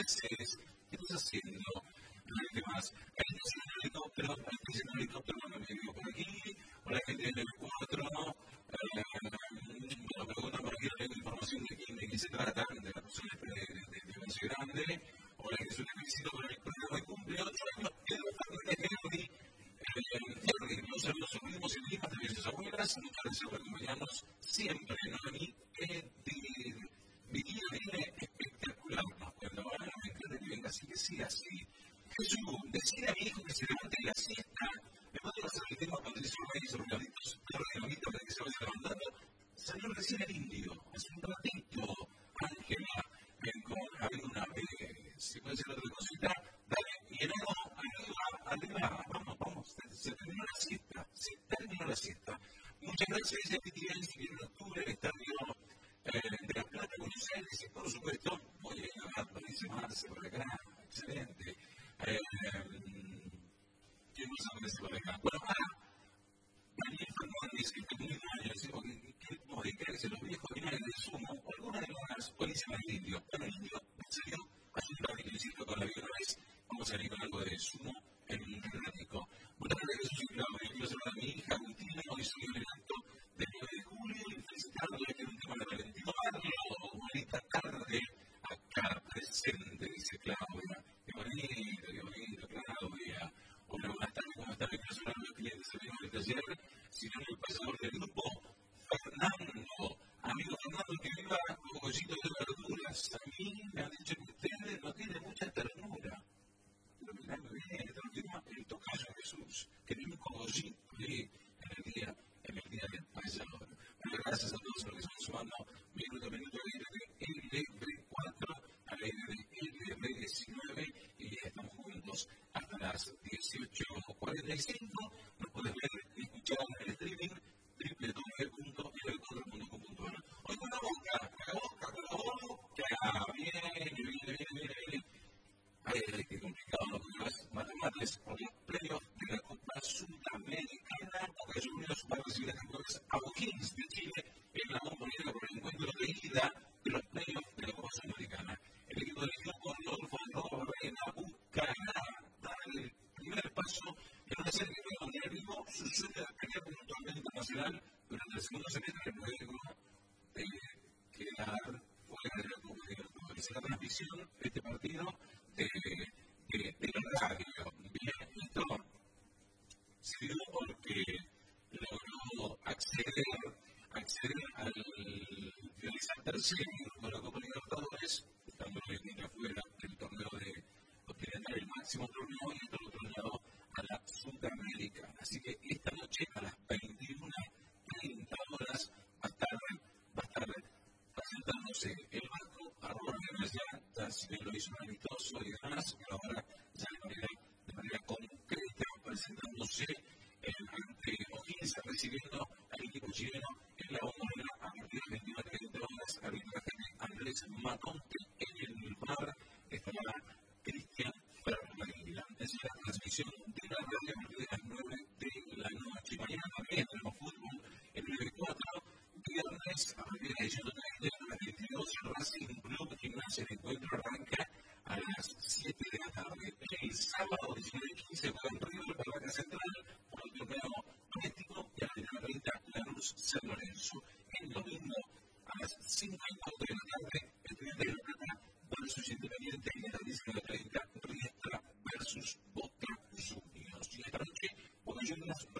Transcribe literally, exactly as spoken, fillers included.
haces? ¿Qué estás haciendo? ¿Qué más? Hay que hacer un helicóptero, hay que hacer un helicóptero, no me digo por aquí, o la gente del cuatro, eh, bueno, preguntan por aquí, no tengo información de quién, de quién se trata, de la persona de, de, de, de Once Grande, o la que suele felicito por el programa de cumpleaños, Pedro Fernández Henry, Henry, los saludos subimos en Lima, también sus abuelas, muchas gracias por acompañarnos siempre, ¿no? A mí, eh, mi día viene espectacular, ¿no? Cuando van a me encanta que venga así, que siga así. Jesús, decir a mi hijo que se levante en la siesta, me mando a hacer el tema cuando dice los reyes ordenaditos, los ordenaditos para que se vaya levantando, salió recién el indio, hace un ratito, Ángela, ven con, a ver una vez, si puede ser otra cosita, dale, y en uno, arriba, arriba, vamos, vamos, se, se terminó la siesta, se terminó la siesta. Muchas gracias, ella que tiene en octubre el estadio eh, de La Plata, Buenos Aires, y por supuesto, voy a ir a ver, dice Marce por acá, excelente. Eh, ¿Quién más aparece por acá? Bueno, ahora, Daniel Fernández, que tengo un año, dice, ¿qué puede creer que los viejos vienen de sumo? O algunas de las policías del indio. Bueno, el indio, en serio, hay un par de principios con la vida una vez, vamos a salir con algo de sumo en un ratico. Buenas tardes, Jesús y Claudio, quiero saludar a mi hija Agustina, hoy soy en el acto del nueve de julio, y felicitarla, que es un tema de Valentino Barrio, bonita tarde, acá presente, dice Claudia. Qué bonito, qué bonito, Claudia. Hola, buenas tardes, ¿cómo están? Quiero saludar a los clientes del taller, sino el pasador del grupo, Fernando. Amigo Fernando, que viva como cochito de verduras. A mí me han dicho que ustedes no tienen mucha ternura. Pero mirá, me viene el último, el tocayo Jesús, que tiene un cogollito ahí en el día, en el día del pasador. Bueno, gracias a todos los que están sumando minuto a minuto de L B cuatro a la L B diecinueve y estamos juntos hasta las dieciocho cuarenta y cinco. Nos puedes ver y escuchar en el streaming doble u doble u doble u punto l b cuatro punto com punto a r. Hoy con la boca, con la boca, con la boca. Bien, bien, bien, bien, bien. Ay, ay, qué complicado, ¿no? Porque las matemáticas por los premios de la Copa Sudamericana, Boca Juniors va a recibir a campeones a O'Higgins de Chile en la Bombonera por el encuentro de ida de los premios de la Copa Sudamericana. El equipo dirigido por Rodolfo Robarena buscará dar el primer paso en una serie que donde el ritmo su sueño de pelear por un torneo internacional durante el segundo semestre luego de quedar fuera de la Copa Libertadores. La transmisión de este partido de, de, de la radio. Bien, esto se dio porque logró acceder, acceder al finalizar tercero de la Copa Libertadores, estando obviamente afuera del torneo de obtener el máximo torneo y otro torneo a la Sudamericana. Así que esta noche a las veintiuna treinta horas va a estar, va a estar presentándose el Vasco a Roberto ya, si bien lo hizo un amistoso y demás, pero ahora ya de manera, de manera concreta presentándose ante O'Higgins recibiendo al equipo chileno en la Bombonera a partir de veintiuna treinta horas, arbitraje de Andrés Matonte en el bar estará Cristian Ferreira. Es la transmisión de la radio a partir de las nueve de la noche. Mañana también tenemos fútbol en nueve cuatro, viernes a partir de las dieciocho treinta a las veintidós, Racing Club Gimnasia. El encuentro arranca a las siete de la tarde. El sábado diecinueve quince con River Barraca Central por el torneo doméstico y a las veintiuno treinta Lanús San Lorenzo. El domingo a las cinco y cuarto de la tarde Estudiantes de La Plata versus Independiente y a las diecinueve treinta Riestra versus Boca Juniors. Y esta noche Boca Juniors